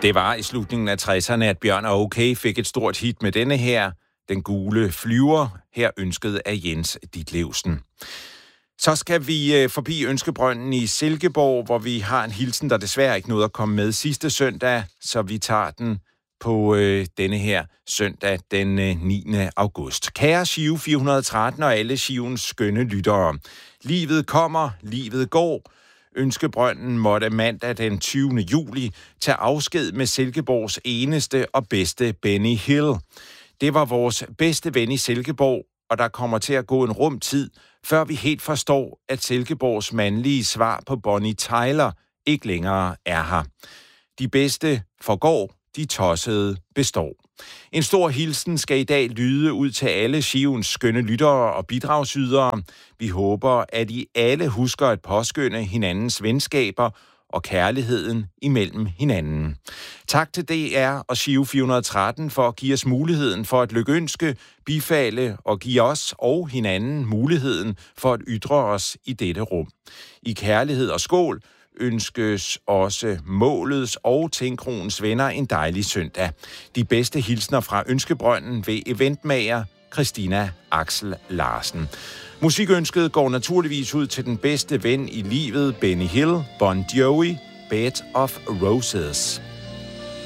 Det var i slutningen af 60'erne, at Bjørn og OK fik et stort hit med denne her, Den gule flyver, her ønsket af Jens Ditlevsen. Så skal vi forbi Ønskebrønden i Silkeborg, hvor vi har en hilsen, der desværre ikke nåede at komme med sidste søndag, så vi tager den på denne her søndag den 9. august. Kære Giro 413 og alle Giroens skønne lyttere. Livet kommer, livet går. Ønskebrønden måtte mandag den 20. juli tage afsked med Silkeborgs eneste og bedste Benny Hill. Det var vores bedste ven i Silkeborg, og der kommer til at gå en rum tid, før vi helt forstår, at Silkeborgs mandlige svar på Bonnie Tyler ikke længere er her. De bedste forgår, de tossede består. En stor hilsen skal i dag lyde ud til alle Giroens skønne lyttere og bidragsydere. Vi håber, at I alle husker at påskønne hinandens venskaber og kærligheden imellem hinanden. Tak til DR og Giro 413 for at give os muligheden for at lykønske, bifale og give os og hinanden muligheden for at ytre os i dette rum. I kærlighed og skål ønskes også Målets og Tinkronens venner en dejlig søndag. De bedste hilsner fra Ønskebrønden ved eventmager Christina Axel Larsen. Musikønsket går naturligvis ud til den bedste ven i livet, Benny Hill, Bon Jovi, Bed of Roses.